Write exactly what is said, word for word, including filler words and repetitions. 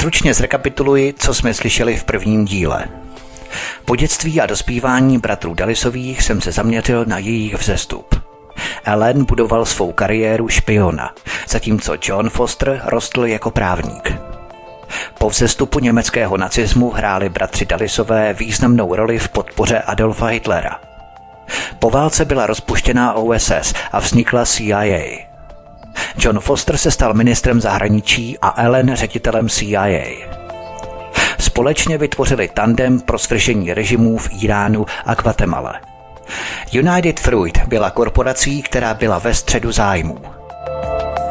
Stručně zrekapituluji, co jsme slyšeli v prvním díle. Po dětství a dospívání bratrů Dullisových jsem se zaměřil na jejich vzestup. Ellen budoval svou kariéru špiona, zatímco John Foster rostl jako právník. Po vzestupu německého nacismu hráli bratři Dullisové významnou roli v podpoře Adolfa Hitlera. Po válce byla rozpuštěná O S S a vznikla C I A. John Foster se stal ministrem zahraničí a Ellen ředitelem C I A. Společně vytvořili tandem pro svržení režimů v Iránu a Guatemala. United Fruit byla korporací, která byla ve středu zájmů.